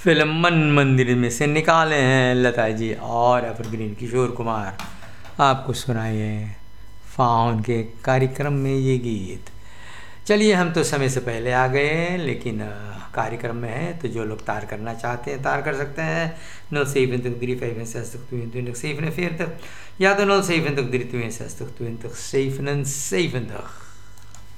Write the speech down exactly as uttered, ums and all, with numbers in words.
Film मन मंदिर में से निकाले हैं लता जी और एवरग्रीन किशोर कुमार आपको सुनाइए फाउन के कार्यक्रम में ये गीत। चलिए हम तो समय से पहले आ गए हैं, लेकिन कार्यक्रम में है तो जो लोग तार करना चाहते हैं तार कर सकते हैं नol zevenentwintig, drieënvijfenzestig, tweeëntwintig, zevenenveertig या तो nol zevenentwintig, drieëntwintig, zevenenzeventig.